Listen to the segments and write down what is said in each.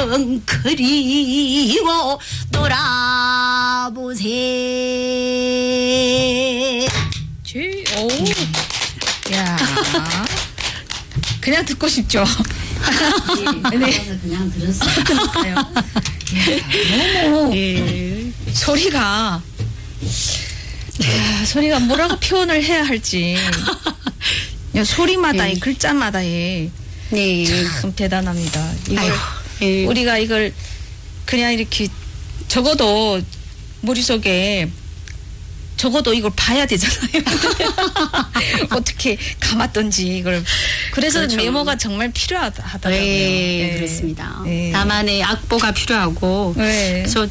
그리고 돌아보세. 오, 야, 그냥 듣고 싶죠. 네. 그냥 들었어요. 너무 소리가 뭐라고 표현을 해야 할지 소리마다 이 글자마다의 참 대단합니다. 이걸 우리가 이걸 그냥 이렇게 적어도 머릿속에 적어도 이걸 봐야 되잖아요. 어떻게 감았던지 이걸. 그래서 그렇죠. 메모가 정말 필요하더라고요. 네, 그렇습니다. 네. 나만의 악보가 필요하고. 네. 그래서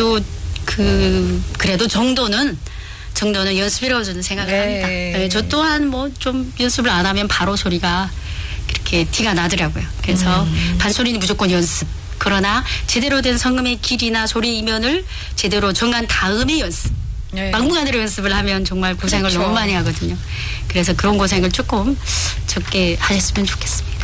그래도 정도는 연습이라고 저는 생각을 합니다. 네, 저 또한 뭐 좀 연습을 안 하면 바로 소리가 그렇게 티가 나더라고요. 그래서 반소리는 무조건 연습. 그러나 제대로 된 성음의 길이나 소리 이면을 제대로 정한 다음에 연습. 네. 막무가내로 연습을 하면 정말 고생을 그렇죠. 너무 많이 하거든요. 그래서 그런 고생을 조금 적게 하셨으면 좋겠습니다.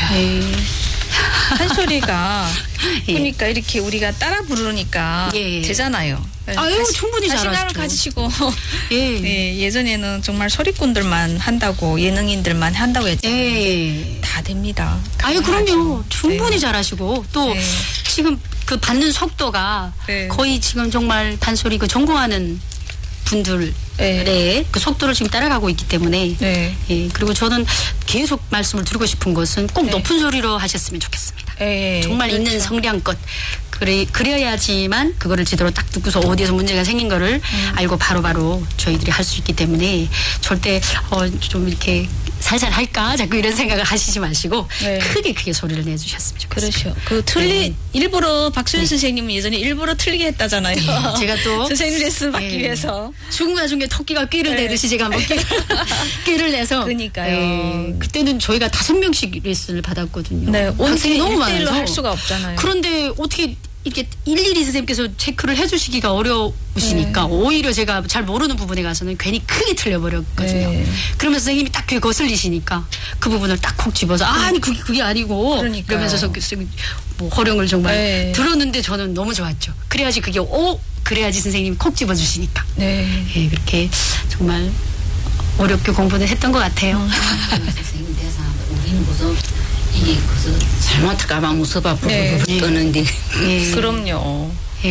한 소리가 그러니까 이렇게 우리가 따라 부르니까 되잖아요. 아유, 충분히 잘하시죠. 자신감을 가지시고 예전에는 정말 소리꾼들만 한다고 예능인들만 한다고 했잖아요. 다 됩니다. 아유, 그럼요. 충분히 잘하시고 또 지금 그 받는 속도가 거의 지금 정말 단소리 그 전공하는 분들의 그 속도를 지금 따라가고 있기 때문에 그리고 저는 계속 말씀을 드리고 싶은 것은 꼭 높은 소리로 하셨으면 좋겠습니다. 정말 그렇죠. 있는 성량껏 그래야지만 그거를 제대로 딱 듣고서 어디에서 문제가 생긴 거를 알고 바로바로 저희들이 할 수 있기 때문에 절대 좀 이렇게 살살 할까 자꾸 이런 생각을 하시지 마시고 크게 소리를 내주셨으면 좋겠습니다. 그렇죠. 일부러 박소연 선생님은 예전에 일부러 틀리게 했다잖아요. 제가 또 선생님 레슨 받기 위해서 중간중간 토끼가 꾀를 내듯이 제가 한번 꾀를 내서 그러니까요. 그때는 저희가 5명씩 레슨을 받았거든요. 학생이 너무 많아서 할 수가 없잖아요. 그런데 어떻게 이렇게 일일이 선생님께서 체크를 해주시기가 어려우시니까 오히려 제가 잘 모르는 부분에 가서는 괜히 크게 틀려버렸거든요. 그러면서 선생님이 딱 귀에 거슬리시니까 그 부분을 딱 콕 집어서 아니 그게 아니고 그러면서 선생님 뭐 허령을 정말 들었는데 저는 너무 좋았죠. 그래야지 그래야지 선생님이 콕 집어주시니까. 그렇게 정말 어렵게 공부는 했던 것 같아요. 선생님 대사하는데 우리는 무슨 이게 잘못할까봐 무서워 떠는데. 그럼요.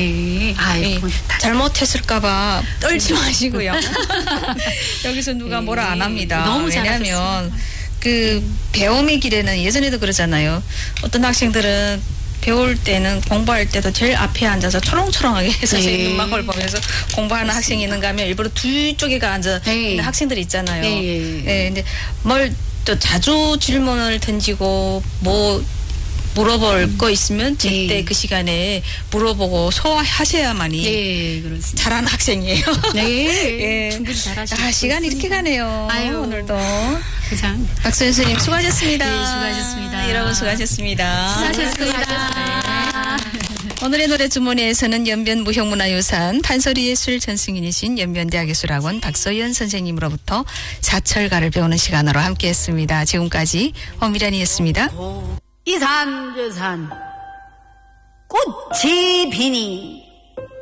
잘못했을까봐 떨지 마시고요. 여기서 누가 뭐라 안 합니다. 너무 왜냐하면 그 배움의 길에는 예전에도 그러잖아요. 어떤 학생들은 배울 때는 공부할 때도 제일 앞에 앉아서 초롱초롱하게 선생님 눈망울 보면서 공부하는 학생이 있는가 하면 일부러 뒤쪽에 앉아 있는 학생들이 있잖아요. 근데 뭘 또 자주 질문을 던지고 뭐 물어볼 거 있으면 제때 그 시간에 물어보고 소화하셔야만이 잘하는 학생이에요. 충분히 잘하시고. 시간이 이렇게 가네요. 오늘도. 그냥. 박소연 선생님 수고하셨습니다. 수고하셨습니다. 여러분 수고하셨습니다. 수고하셨습니다. 오늘의 노래 주머니에서는 연변 무형문화유산 판소리예술 전승인이신 연변대학예술학원 박소연 선생님으로부터 사철가를 배우는 시간으로 함께했습니다. 지금까지 엄미란이었습니다. 이 산 저 산 꽃이 피니